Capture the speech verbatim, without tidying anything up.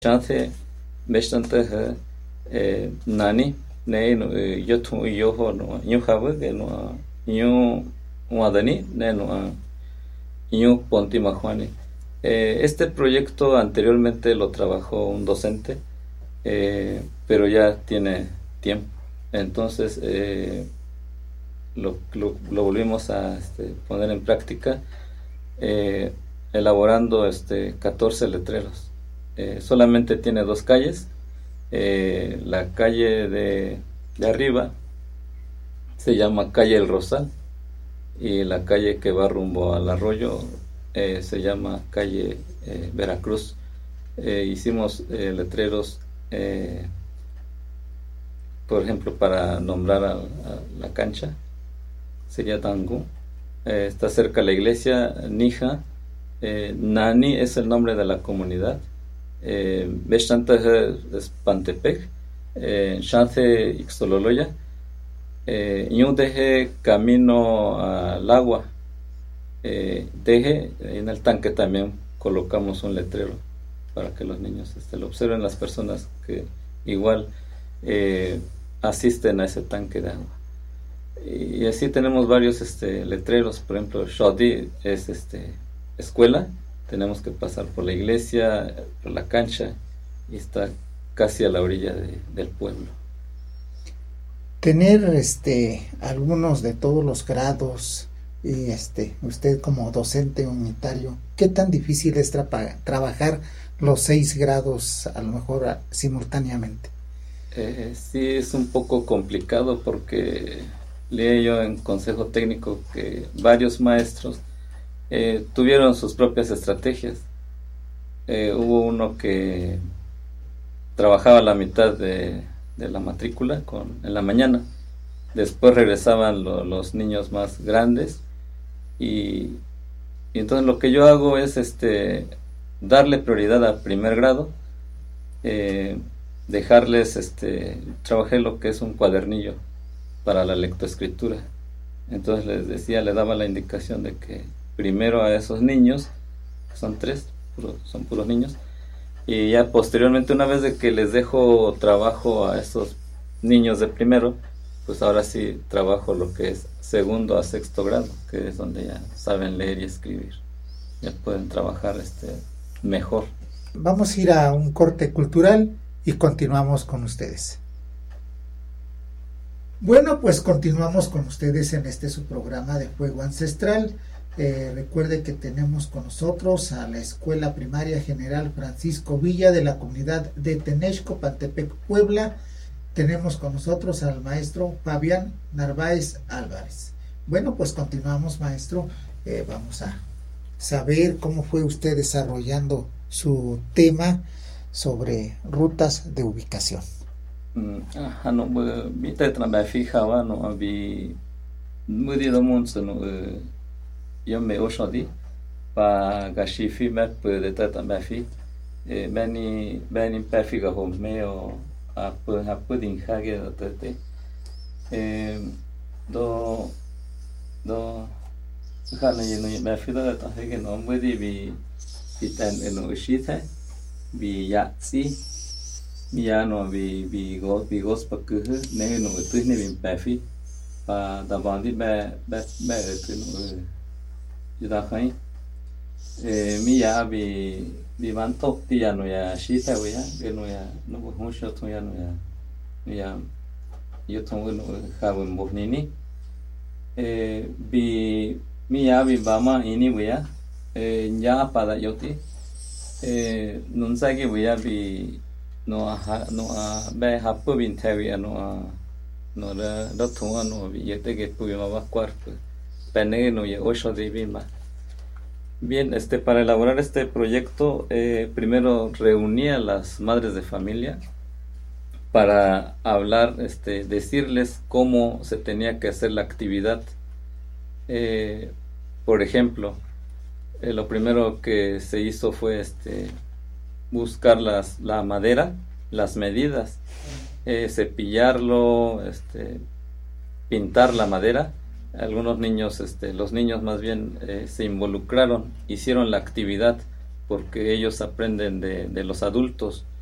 chance bastante eh, nani ne no yo tu yo ho no yo have que no yo wadani ne no yo ponti majuani. Este proyecto anteriormente lo trabajó un docente, eh, pero ya tiene tiempo, entonces eh, lo, lo, lo volvimos a este, poner en práctica, eh, elaborando este, catorce letreros. Eh, solamente tiene dos calles, eh, la calle de, de arriba se llama calle El Rosal y la calle que va rumbo al arroyo eh, se llama calle eh, Veracruz. Eh, hicimos eh, letreros, eh, por ejemplo, para nombrar a, a la cancha, sería Tangu. Eh, está cerca la iglesia Nija. eh, Nani es el nombre de la comunidad. Bastante es Pantepec, Chance Ixtololoya. Yo dejé camino al agua. Eh, deje en el tanque también colocamos un letrero para que los niños este, lo observen, las personas que igual eh, asisten a ese tanque de agua. Y, y así tenemos varios este, letreros. Por ejemplo, Shodi es este, escuela. Tenemos que pasar por la iglesia, por la cancha, y está casi a la orilla de, del pueblo. Tener este alumnos de todos los grados y este usted como docente unitario, ¿qué tan difícil es tra- trabajar los seis grados a lo mejor a, simultáneamente? Eh, sí, es un poco complicado porque leí yo en consejo técnico que varios maestros Eh, tuvieron sus propias estrategias. Eh, hubo uno que trabajaba la mitad de, de la matrícula con, en la mañana, después regresaban lo, los niños más grandes y, y entonces lo que yo hago es este darle prioridad a primer grado, eh, dejarles este trabajé lo que es un cuadernillo para la lectoescritura. Entonces les decía, le daba la indicación de que primero a esos niños, que son tres, puro, son puros niños, y ya posteriormente, una vez de que les dejo trabajo a esos niños de primero, pues ahora sí trabajo lo que es segundo a sexto grado, que es donde ya saben leer y escribir, ya pueden trabajar este mejor. Vamos a ir a un corte cultural y continuamos con ustedes. Bueno, pues continuamos con ustedes en este su programa de Fuego Ancestral. Eh, recuerde que tenemos con nosotros a la Escuela Primaria General Francisco Villa de la comunidad de Tenexco, Pantepec, Puebla. Tenemos con nosotros al maestro Fabián Narváez Álvarez. Bueno, pues continuamos, maestro. Eh, vamos a saber cómo fue usted desarrollando su tema sobre rutas de ubicación. Ah, no, mi tetra me fijaba, no, vi muy de mundo, no. Yo me oshodi pa gashifi me puede tata me fi many many perfect home me o a pu a pudding hage tete do do kana yeno me fi da ta hege no me di bi bitan eno shita bi yatsi mi ya no bi bi go bi gos pa ku ne no tu ne bi perfect pa da bandi me me me tu no da khai mi ya bi bi van top ti ya no ya shi ta we ya ke no ya no ho sho to ya no ya ya yo to no ha bu mo ni ni e bi mi ya bi ba ma ini we ya e nya pa da yo ti e nun sa ke we ya bi no ha no a be ha pu bin ta we ya no a no da do to no bi ye te ke pu ma ba cuerpo. Bien, este, para elaborar este proyecto, eh, primero reuní a las madres de familia para hablar, este, decirles cómo se tenía que hacer la actividad. Eh, por ejemplo, eh, lo primero que se hizo fue este, buscar las, la madera, las medidas, eh, cepillarlo, este, pintar la madera. Algunos niños, este, los niños más bien eh, se involucraron, hicieron la actividad porque ellos aprenden de, de los adultos